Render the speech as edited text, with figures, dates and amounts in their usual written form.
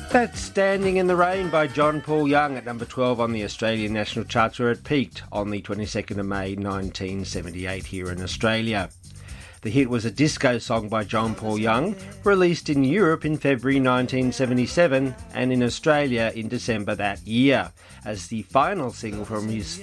That's Standing in the Rain by John Paul Young at number 12 on the Australian National Charts, where it peaked on the 22nd of May 1978 here in Australia. The hit was a disco song by John Paul Young, released in Europe in February 1977 and in Australia in December that year, as the final single from his